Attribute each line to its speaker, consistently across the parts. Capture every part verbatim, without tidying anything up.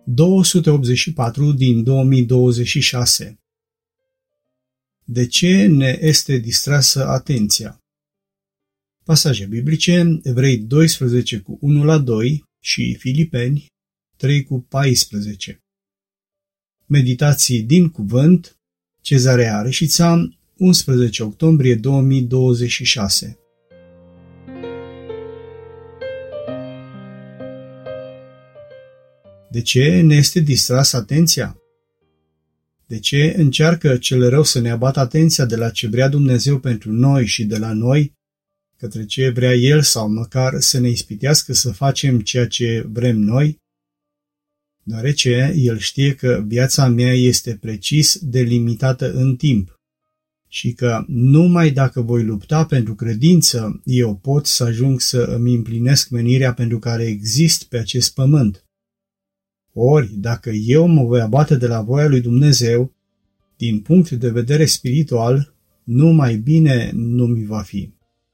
Speaker 1: două sute optzeci și patru din două mii douăzeci și șase. De ce ne este distrasă atenția? Pasaje biblice, Evrei doisprezece cu unu la doi și Filipeni trei cu paisprezece. Meditații din cuvânt, Cezarea Reșița, unsprezece octombrie două mii douăzeci și șase. De ce ne este distrasă atenția? De ce încearcă cel rău să ne abată atenția de la ce vrea Dumnezeu pentru noi și de la noi către ce vrea El sau măcar să ne ispitească să facem ceea ce vrem noi? Deoarece El știe că viața mea este precis delimitată în timp și că numai dacă voi lupta pentru credință, eu pot să ajung să îmi împlinesc menirea pentru care exist pe acest pământ. Ori, dacă eu mă voi abate de la voia lui Dumnezeu, din punct de vedere spiritual, numai bine nu mi va fi.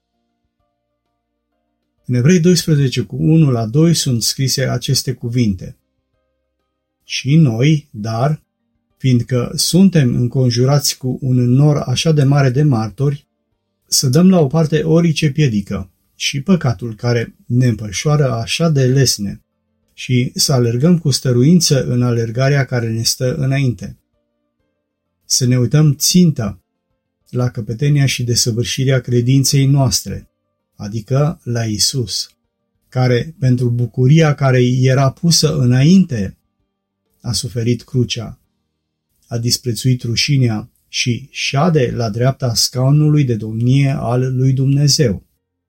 Speaker 1: În Evrei doisprezece cu unu la doi sunt scrise aceste cuvinte. Și noi, dar, fiindcă suntem înconjurați cu un nor așa de mare de martori, să dăm la o parte orice piedică și păcatul care ne împășoară așa de lesne și să alergăm cu stăruință în alergarea care ne stă înainte. Să ne uităm țintă la căpetenia și desăvârșirea credinței noastre, adică la Isus, care, pentru bucuria care îi era pusă înainte, a suferit crucea, a disprețuit rușinea și șade la dreapta scaunului de domnie al lui Dumnezeu.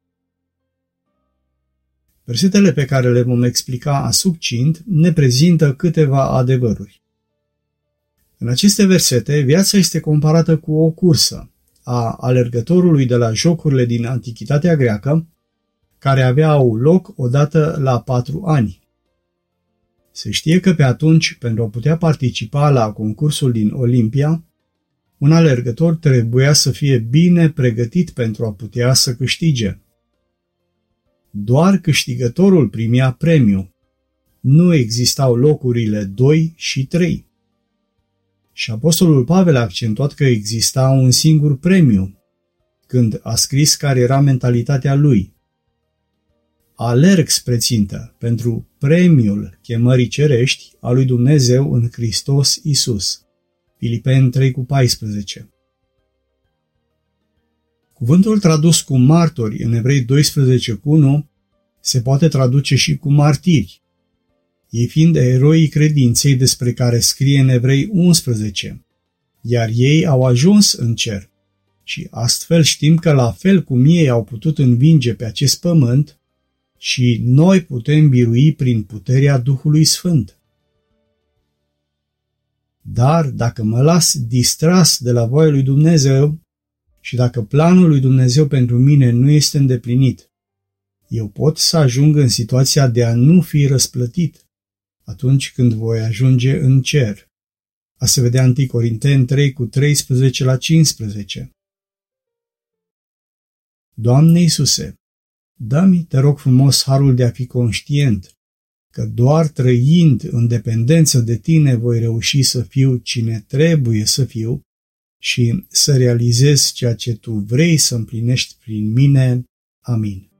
Speaker 1: Versetele pe care le vom explica succint ne prezintă câteva adevăruri. În aceste versete, viața este comparată cu o cursă a alergătorului de la jocurile din Antichitatea greacă, care aveau loc odată la patru ani. Se știe că pe atunci, pentru a putea participa la concursul din Olimpia, un alergător trebuia să fie bine pregătit pentru a putea să câștige. Doar câștigătorul primea premiu. Nu existau locurile doi și trei. Și apostolul Pavel a accentuat că exista un singur premiu, când a scris care era mentalitatea lui. Alerg spre țintă pentru premiul chemării cerești a lui Dumnezeu în Hristos Iisus. Filipeni trei cu paisprezece. Cuvântul tradus cu martori în Evrei doisprezece cu unu se poate traduce și cu martiri, ei fiind eroii credinței despre care scrie în Evrei unsprezece, iar ei au ajuns în cer și astfel știm că la fel cum ei au putut învinge pe acest pământ, și noi putem birui prin puterea Duhului Sfânt. Dar dacă mă las distras de la voia lui Dumnezeu și dacă planul lui Dumnezeu pentru mine nu este îndeplinit, eu pot să ajung în situația de a nu fi răsplătit atunci când voi ajunge în cer. A se vedea întâi Corinteni trei cu treisprezece la cincisprezece. Doamne Iisuse, dă-mi, te rog frumos, harul de a fi conștient că doar trăind în dependență de tine voi reuși să fiu cine trebuie să fiu și să realizez ceea ce tu vrei să împlinești prin mine. Amin.